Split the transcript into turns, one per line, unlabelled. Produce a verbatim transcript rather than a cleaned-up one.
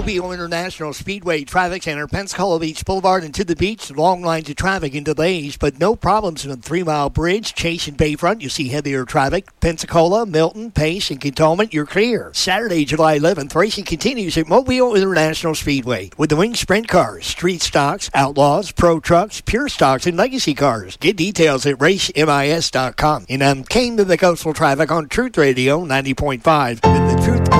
Mobile International Speedway Traffic Center, Pensacola Beach Boulevard and to the beach. Long lines of traffic and delays, but no problems in the Three Mile Bridge. Chase and Bayfront, you see heavier traffic. Pensacola, Milton, Pace, and Cantonment, you're clear. Saturday, July eleventh, racing continues at Mobile International Speedway with the Wing Sprint cars, Street Stocks, Outlaws, Pro Trucks, Pure Stocks, and Legacy cars. Get details at race mis dot com. And I'm Kane to the coastal traffic on Truth Radio ninety point five. And the Truth